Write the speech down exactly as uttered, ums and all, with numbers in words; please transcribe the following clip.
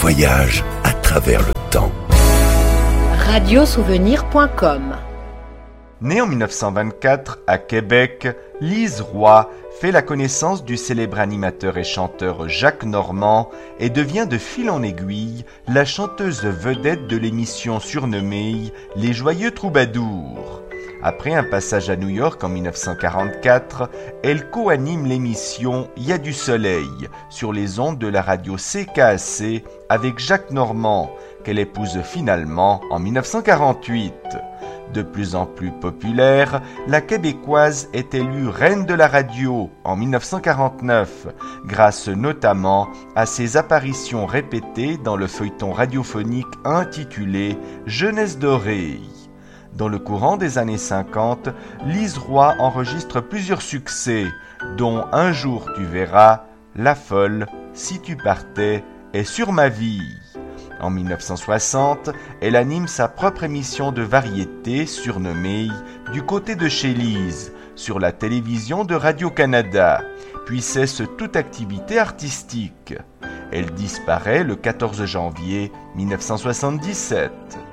voyage à travers le temps. radio souvenir point com. Née en dix-neuf cent vingt-quatre à Québec, Lise Roy fait la connaissance du célèbre animateur et chanteur Jacques Normand et devient de fil en aiguille la chanteuse vedette de l'émission surnommée Les Joyeux Troubadours. Après un passage à New York en dix-neuf cent quarante-quatre, elle co-anime l'émission Y a du soleil sur les ondes de la radio C K A C avec Jacques Normand, qu'elle épouse finalement en dix-neuf cent quarante-huit. De plus en plus populaire, la Québécoise est élue reine de la radio en dix-neuf cent quarante-neuf, grâce notamment à ses apparitions répétées dans le feuilleton radiophonique intitulé Jeunesse dorée. Dans le courant des années cinquante, Lise Roy enregistre plusieurs succès, dont Un jour tu verras, La folle, Si tu partais et Sur ma vie. En dix-neuf cent soixante, elle anime sa propre émission de variété surnommée Du côté de chez Lise, sur la télévision de Radio-Canada, puis cesse toute activité artistique. Elle disparaît le quatorze janvier mille neuf cent soixante-dix-sept.